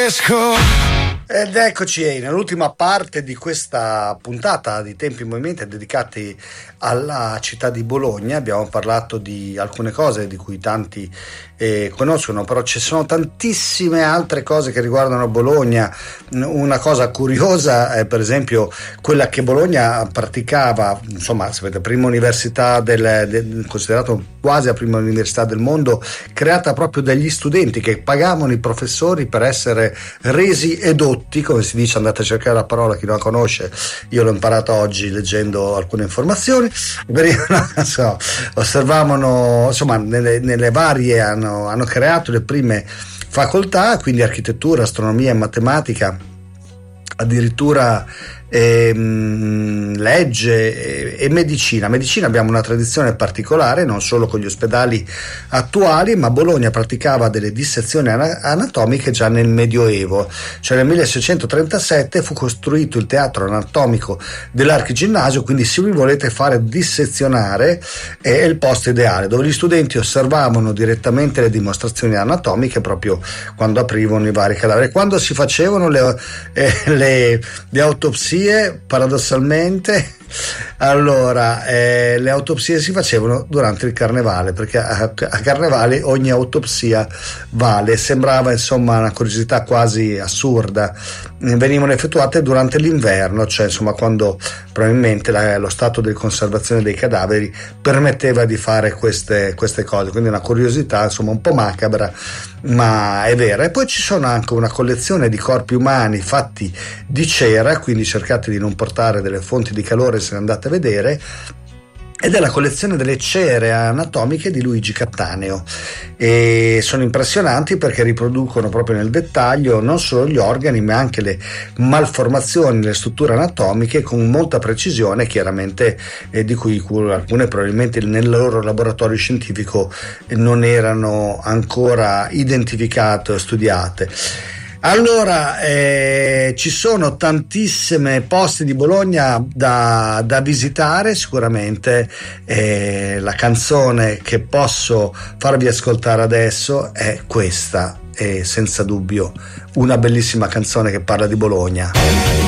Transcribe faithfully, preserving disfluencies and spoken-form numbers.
Ed eccoci nell'ultima parte di questa puntata di Tempi in Movimento dedicati alla città di Bologna. Abbiamo parlato di alcune cose di cui tanti eh, conoscono, però ci sono tantissime altre cose che riguardano Bologna. Una cosa curiosa è per esempio quella che Bologna praticava, insomma, sapete, prima università del, del considerato quasi la prima università del mondo, creata proprio dagli studenti che pagavano i professori per essere resi edotti, come si dice. Andate a cercare la parola, chi non la conosce, io l'ho imparata oggi leggendo alcune informazioni. No, so, osservavano, insomma, nelle, nelle varie hanno, hanno creato le prime facoltà, quindi architettura, astronomia e matematica, addirittura ehm, legge e, e medicina. Medicina abbiamo una tradizione particolare, non solo con gli ospedali attuali, ma Bologna praticava delle dissezioni anatomiche già nel Medioevo, cioè nel milleseicentotrentasette fu costruito il teatro anatomico dell'Archiginnasio, quindi se vi volete fare dissezionare è il posto ideale, dove gli studenti osservavano direttamente le dimostrazioni anatomiche proprio quando aprivano i vari cadaveri. Quando si facevano le, eh, le, le autopsie, paradossalmente, allora eh, le autopsie si facevano durante il carnevale, perché a, a carnevale ogni autopsia vale. Sembrava insomma una curiosità quasi assurda. Venivano effettuate durante l'inverno, cioè insomma quando probabilmente la, lo stato di conservazione dei cadaveri permetteva di fare queste, queste cose, quindi una curiosità insomma un po' macabra, ma è vera. E poi ci sono anche una collezione di corpi umani fatti di cera, quindi cercate di non portare delle fonti di calore se ne andate a vedere, ed è la collezione delle cere anatomiche di Luigi Cattaneo, e sono impressionanti perché riproducono proprio nel dettaglio non solo gli organi ma anche le malformazioni, le strutture anatomiche con molta precisione, chiaramente eh, di cui alcune probabilmente nel loro laboratorio scientifico non erano ancora identificate o studiate. Allora, eh, ci sono tantissimi posti di Bologna da, da visitare. Sicuramente eh, la canzone che posso farvi ascoltare adesso è questa, è senza dubbio una bellissima canzone che parla di Bologna.